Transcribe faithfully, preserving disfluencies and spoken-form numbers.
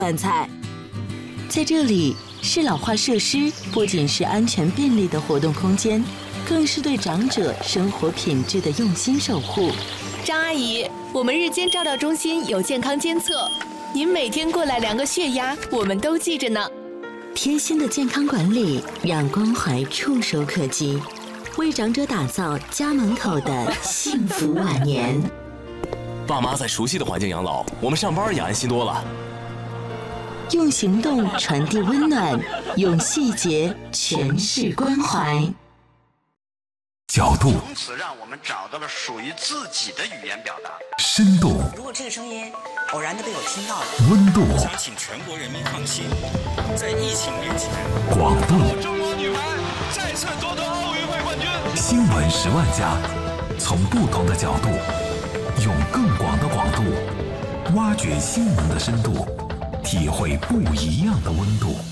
饭菜。在这里，适老化设施不仅是安全便利的活动空间，更是对长者生活品质的用心守护。 张阿姨，我们日间照料中心有健康监测，您每天过来量个血压，我们都记着呢。 贴心的健康管理，让关怀触手可及，为长者打造家门口的幸福晚年。 爸妈在熟悉的环境养老，我们上班也安心多了。 用行动传递温暖，用细节诠释关怀。 角度， 从此让我们找到了属于自己的语言表达。 深度， 如果这个声音偶然的被我听到了， 温度， 我想请全国人民放心，在疫情面前， 广度， 中国女排再次夺得奥运会冠军。 新闻十万家，从不同的角度，用更广的广度，挖掘新闻的深度，体会不一样的温度。